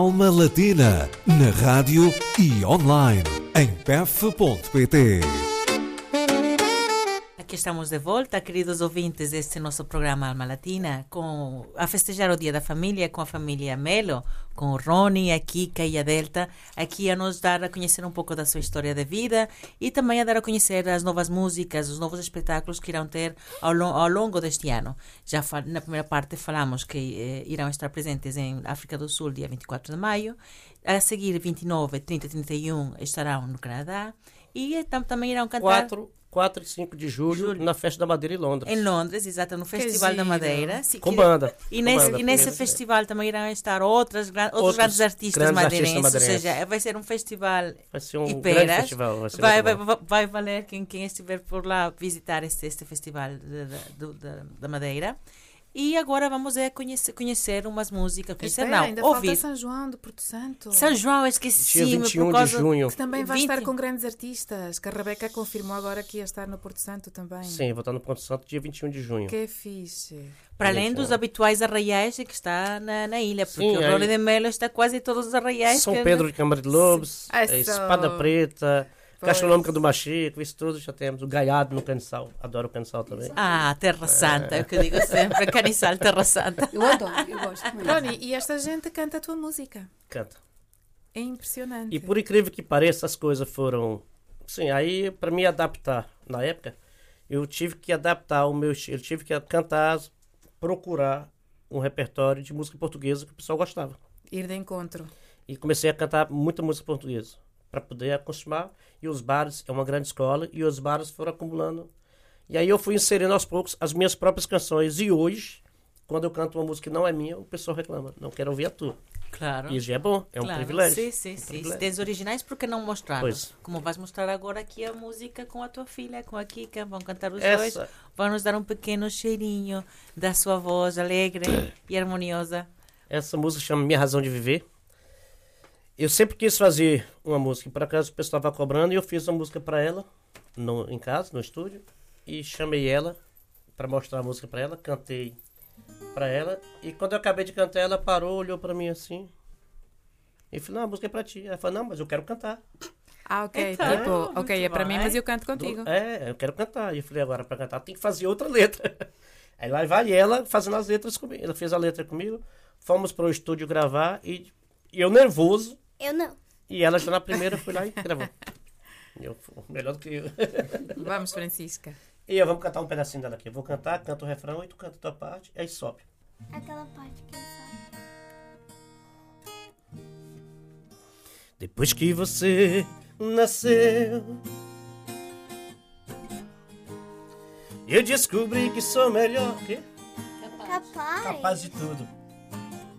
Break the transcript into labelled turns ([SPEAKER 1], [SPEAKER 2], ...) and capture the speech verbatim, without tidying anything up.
[SPEAKER 1] Alma Latina, na rádio e online, em p e f ponto p t.
[SPEAKER 2] Aqui estamos de volta, queridos ouvintes deste nosso programa Alma Latina, com, a festejar o Dia da Família com a família Melo, com o Rony, a Kika e a Delta, aqui a nos dar a conhecer um pouco da sua história de vida e também a dar a conhecer as novas músicas, os novos espetáculos que irão ter ao, lo, ao longo deste ano. Já na primeira parte falamos que eh, irão estar presentes em África do Sul, dia vinte e quatro de maio, a seguir vinte e nove, trinta e trinta e um estarão no Canadá e eh, tam, também irão cantar...
[SPEAKER 3] Quatro... quatro e cinco de julho, julho, na Festa da Madeira em Londres.
[SPEAKER 2] Em Londres, exato, no Festival da Madeira.
[SPEAKER 3] Sim, com banda.
[SPEAKER 2] E
[SPEAKER 3] com
[SPEAKER 2] nesse,
[SPEAKER 3] banda,
[SPEAKER 2] e nesse festival também irão estar outras, outros, outros grandes artistas
[SPEAKER 3] grandes
[SPEAKER 2] madeirenses,
[SPEAKER 3] artistas madeirenses.
[SPEAKER 2] Ou seja, vai ser um festival
[SPEAKER 3] vai ser um
[SPEAKER 2] Iperas.
[SPEAKER 3] grande festival. Vai, ser
[SPEAKER 2] vai, vai, vai, vai valer quem, quem estiver por lá visitar este, este festival de, de, de, da Madeira. E agora vamos é conhecer, conhecer umas músicas. Conhecer,
[SPEAKER 4] Espera,
[SPEAKER 2] não,
[SPEAKER 4] ainda
[SPEAKER 2] ouvir.
[SPEAKER 4] falta São João do Porto Santo.
[SPEAKER 2] São João, eu esqueci.
[SPEAKER 3] Dia vinte e um de junho.
[SPEAKER 4] Que também vai
[SPEAKER 2] vinte
[SPEAKER 4] estar com grandes artistas. Que a Rebeca confirmou agora que ia estar no Porto Santo também.
[SPEAKER 3] Sim, vou estar no Porto Santo dia vinte e um de junho.
[SPEAKER 4] Que fixe.
[SPEAKER 2] Para além dos habituais arraiais que está na, na ilha, porque
[SPEAKER 3] Sim,
[SPEAKER 2] o Rony de Melo está quase em todos os arraiais.
[SPEAKER 3] São
[SPEAKER 2] que...
[SPEAKER 3] Pedro de Câmara de Lobos,
[SPEAKER 4] Ah,
[SPEAKER 3] Espada Preta, Caixa Econômica do Machico, isso tudo já temos. O Gaiado no Caniçal, adoro o Caniçal também.
[SPEAKER 2] Ah, Terra Santa, é o que eu digo sempre, Caniçal, Terra Santa.
[SPEAKER 5] Eu adoro, eu gosto muito.
[SPEAKER 4] Rony, e esta gente canta a tua música?
[SPEAKER 3] Canta.
[SPEAKER 4] É impressionante.
[SPEAKER 3] E por incrível que pareça, as coisas foram... Sim, aí para me adaptar, na época, eu tive que adaptar o meu estilo, eu tive que cantar, procurar um repertório de música portuguesa que o pessoal gostava.
[SPEAKER 4] Ir de encontro.
[SPEAKER 3] E comecei a cantar muita música portuguesa, para poder acostumar. E os bares, é uma grande escola, e os bares foram acumulando. E aí eu fui inserindo aos poucos as minhas próprias canções. E hoje, quando eu canto uma música que não é minha, o pessoal reclama. Não quero ouvir a tua.
[SPEAKER 2] Claro.
[SPEAKER 3] E isso já é bom, é um
[SPEAKER 2] claro.
[SPEAKER 3] privilégio.
[SPEAKER 2] Sim, sim,
[SPEAKER 3] um
[SPEAKER 2] sim.
[SPEAKER 3] privilégio.
[SPEAKER 2] Se tens originais, por que não mostrar?
[SPEAKER 3] Pois.
[SPEAKER 2] Como vais mostrar agora aqui a música com a tua filha, com a Kika, vão cantar os
[SPEAKER 3] Essa...
[SPEAKER 2] dois, vão nos dar um pequeno cheirinho da sua voz alegre e harmoniosa.
[SPEAKER 3] Essa música chama Minha Razão de Viver. Eu sempre quis fazer uma música, por acaso o pessoal estava cobrando, e eu fiz uma música para ela, no, em casa, no estúdio, e chamei ela para mostrar a música para ela, cantei para ela, e quando eu acabei de cantar, ela parou, olhou para mim assim, e falou, não, a música é para ti. Ela falou, não, mas eu quero cantar.
[SPEAKER 4] Ah, ok,
[SPEAKER 2] Então,
[SPEAKER 4] tipo, ok, é para mim, mas eu canto contigo.
[SPEAKER 3] É, eu quero cantar. E eu falei, agora para cantar tem que fazer outra letra. Aí lá vai ela fazendo as letras comigo. Ela fez a letra comigo, fomos para o estúdio gravar, e, e eu nervoso,
[SPEAKER 5] Eu não.
[SPEAKER 3] e ela já na primeira foi lá e gravou. Eu, melhor do que eu.
[SPEAKER 4] Vamos, Francisca.
[SPEAKER 3] E eu, vamos cantar um pedacinho dela aqui. Eu vou cantar, canto o refrão e tu canta a tua parte, aí sobe.
[SPEAKER 5] Aquela parte que sabe.
[SPEAKER 3] Depois que você nasceu, eu descobri que sou melhor. Quê?
[SPEAKER 5] Capaz.
[SPEAKER 3] Capaz de tudo.